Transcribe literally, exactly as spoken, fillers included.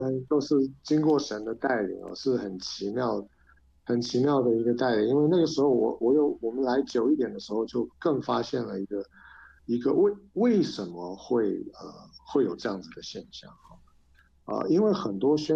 都是经过神的带领哦，是很奇妙、很奇妙的一个带领。因为那个时候我我有我们来久一点的时候，就更发现了一个一个为为什么会呃会有这样子的现象啊、呃因为很多宣